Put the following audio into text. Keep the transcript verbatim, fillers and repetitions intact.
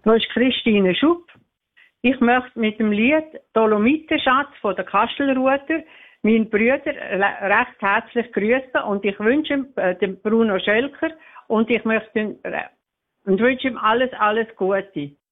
Da ist Christine Schupp. Ich möchte mit dem Lied Dolomitenschatz von der Kastelruther meinen Brüder recht herzlich grüßen und ich wünsche äh, dem Bruno Schölker und ich möchte ihm, äh, und wünsche ihm alles, alles Gute.